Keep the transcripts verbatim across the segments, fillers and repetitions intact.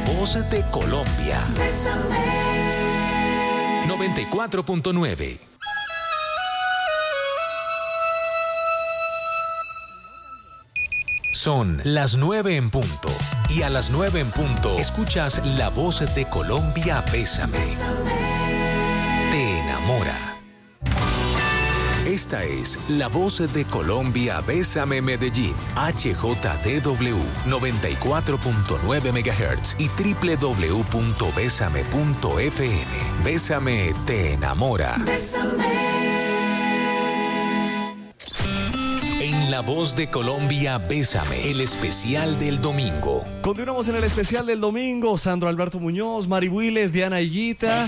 voz de Colombia. Bésame. noventa y cuatro punto nueve. Son las nueve en punto. Y a las nueve en punto escuchas la voz de Colombia, Bésame. Te enamora. Esta es la voz de Colombia, Bésame Medellín, H J D W noventa y cuatro punto nueve megahertz y doble u doble u doble u punto bésame punto f m. Bésame te enamora. Bésame. En la voz de Colombia, Bésame, el especial del domingo. Continuamos en el especial del domingo. Sandro Alberto Muñoz, Mari Willes, Diana Higuita.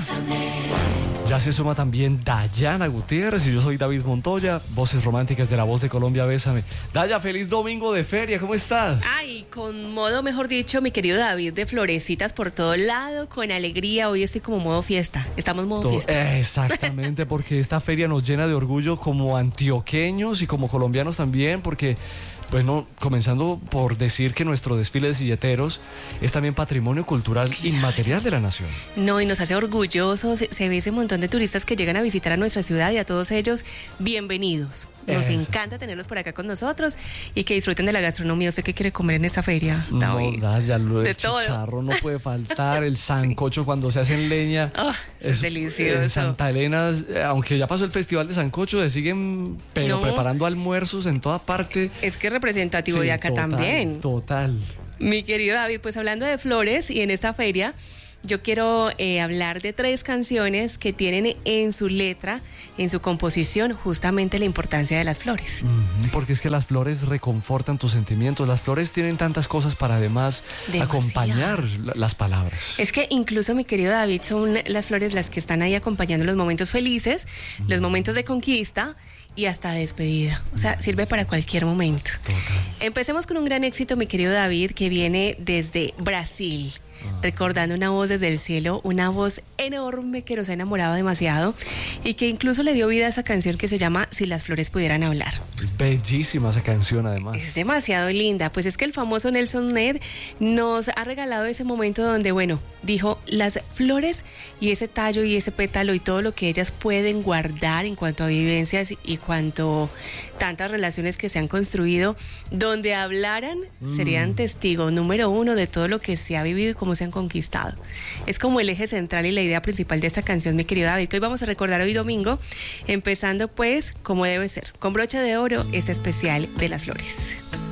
Ya se suma también Dayana Gutiérrez y yo soy David Montoya, voces románticas de la voz de Colombia, Bésame. Daya, feliz domingo de feria, ¿cómo estás? Ay, con modo, mejor dicho, mi querido David, de florecitas por todo lado, con alegría. Hoy estoy como modo fiesta, estamos modo Todo, fiesta. Exactamente, porque esta feria nos llena de orgullo como antioqueños y como colombianos también, porque... Bueno, comenzando por decir que nuestro desfile de silleteros es también patrimonio cultural claro. inmaterial de la nación. No, y nos hace orgullosos, se, se ve ese montón de turistas que llegan a visitar a nuestra ciudad y a todos ellos, bienvenidos. Nos Eso. encanta tenerlos por acá con nosotros y que disfruten de la gastronomía. ¿Usted qué quiere comer en esta feria, David? No, ya lo de chicharro no puede faltar, el sancocho sí. cuando se hace en leña. Oh, es, es delicioso. En Santa Elena, aunque ya pasó el festival de sancocho, se siguen pero no. preparando almuerzos en toda parte. Es que representativo sí, de acá total, también. Total. Mi querido David, pues hablando de flores y en esta feria, yo quiero eh, hablar de tres canciones que tienen en su letra, en su composición, justamente la importancia de las flores. Mm, porque es que las flores reconfortan tus sentimientos. Las flores tienen tantas cosas para además Demasiado. acompañar las palabras. Es que incluso, mi querido David, son las flores las que están ahí acompañando los momentos felices, mm. los momentos de conquista y hasta despedida. O sea, sirve para cualquier momento. Total. Empecemos con un gran éxito, mi querido David, que viene desde Brasil. Recordando una voz desde el cielo, una voz enorme que nos ha enamorado demasiado y que incluso le dio vida a esa canción que se llama Si las flores pudieran hablar. Es bellísima esa canción además. Es demasiado linda, pues es que el famoso Nelson Ned nos ha regalado ese momento donde, bueno, dijo las flores y ese tallo y ese pétalo y todo lo que ellas pueden guardar en cuanto a vivencias y cuanto tantas relaciones que se han construido, donde hablaran, mm. serían testigo número uno de todo lo que se ha vivido y cómo se han conquistado. Es como el eje central y la idea principal de esta canción, mi querido David, que hoy vamos a recordar hoy domingo, empezando pues como debe ser, con broche de oro, ese especial de las flores.